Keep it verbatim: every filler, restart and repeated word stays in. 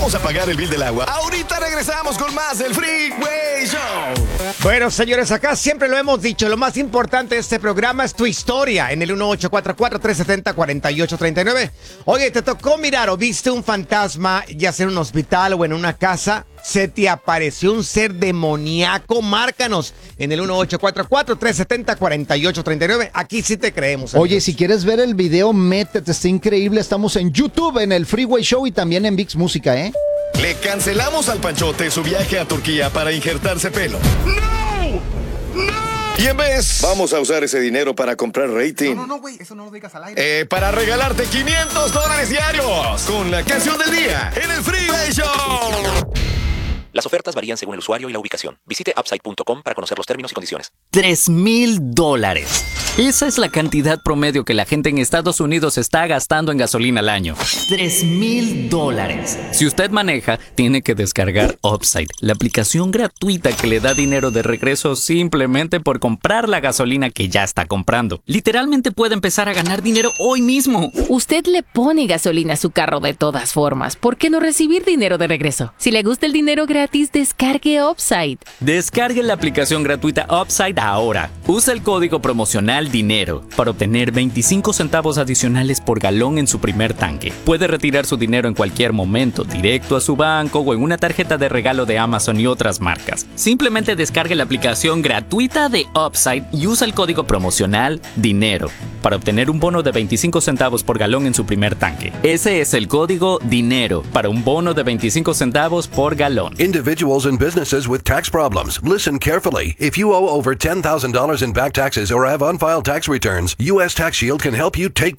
vamos a pagar el bill del agua. Ahorita regresamos con más del Freeway Show. Bueno, señores, acá siempre lo hemos dicho. Lo más importante de este programa es tu historia. En el uno ocho cuatro cuatro, tres siete cero, cuatro ocho tres nueve. Oye, ¿te tocó mirar o viste un fantasma, ya sea en un hospital o en una casa? ¿Se te apareció un ser demoníaco? Márcanos en el uno ocho cuatro cuatro, tres siete cero, cuatro ocho tres nueve. Aquí sí te creemos, amigos. Oye, si quieres ver el video, métete, está increíble. Estamos en YouTube, en el Freeway Show y también en ViX Música, ¿eh? Le cancelamos al Panchote su viaje a Turquía para injertarse pelo. ¡No! ¡No! Y en vez, vamos a usar ese dinero para comprar rating. No, no, no, güey, eso no lo digas al aire. Eh, para regalarte quinientos dólares diarios con la canción del día en el Freeway Show. Las ofertas varían según el usuario y la ubicación. Visite upside punto com para conocer los términos y condiciones. Tres mil dólares. Esa es la cantidad promedio que la gente en Estados Unidos está gastando en gasolina al año. Tres mil dólares. Si usted maneja, tiene que descargar Upside, la aplicación gratuita que le da dinero de regreso simplemente por comprar la gasolina que ya está comprando. Literalmente puede empezar a ganar dinero hoy mismo. Usted le pone gasolina a su carro de todas formas. ¿Por qué no recibir dinero de regreso? Si le gusta el dinero gratis, descargue Upside. Descargue la aplicación gratuita Upside ahora. Usa el código promocional DINERO para obtener veinticinco centavos adicionales por galón en su primer tanque. Puede retirar su dinero en cualquier momento, directo a su banco o en una tarjeta de regalo de Amazon y otras marcas. Simplemente descargue la aplicación gratuita de Upside y usa el código promocional DINERO para obtener un bono de veinticinco centavos por galón en su primer tanque. Ese es el código DINERO para un bono de veinticinco centavos por galón. Individuals and businesses with tax problems. Listen carefully. If you owe over ten thousand dollars in back taxes or have unfiled tax returns, U S Tax Shield can help you take